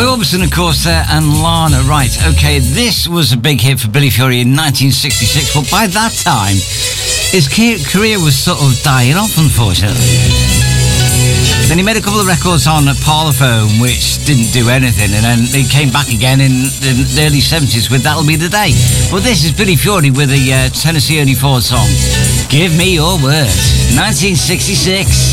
Roy Orbison, of course, there, and Lana. Right, okay, this was a big hit for Billy Fury in 1966, but by that time, his career was sort of dying off, unfortunately. Then he made a couple of records on Parlophone, which didn't do anything, and then he came back again in the early 70s with That'll Be the Day. But this is Billy Fury with the Tennessee Ernie Ford song, Give Me Your Word, 1966.